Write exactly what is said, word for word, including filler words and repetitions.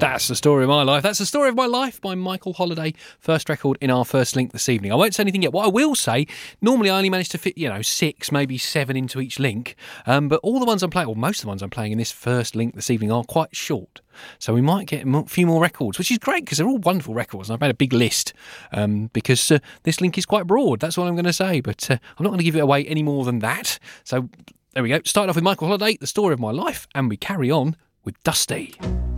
That's the story of my life. That's the story of my life by Michael Holiday. First record in our first link this evening. I won't say anything yet. What I will say, normally I only manage to fit, you know, six, maybe seven into each link. Um, but all the ones I'm playing, or most of the ones I'm playing in this first link this evening are quite short. So we might get a few more records, which is great because they're all wonderful records. And I've made a big list um, because uh, this link is quite broad. That's all I'm going to say. But uh, I'm not going to give it away any more than that. So there we go. Started off with Michael Holiday, the story of my life, and we carry on with Dusty.